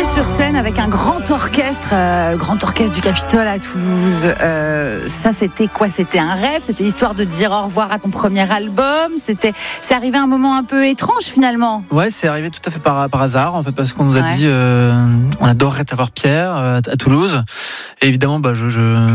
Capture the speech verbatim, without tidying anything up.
sur scène avec un grand orchestre, euh, grand orchestre du Capitole à Toulouse. Euh, ça, c'était quoi? C'était un rêve? C'était l'histoire de dire au revoir à ton premier album? C'était, c'est arrivé à un moment un peu étrange finalement. Ouais, c'est arrivé tout à fait par, par hasard en fait, parce qu'on nous a Ouais. dit, euh, on adorerait t'avoir Pierre euh, à Toulouse. Et évidemment, bah je, je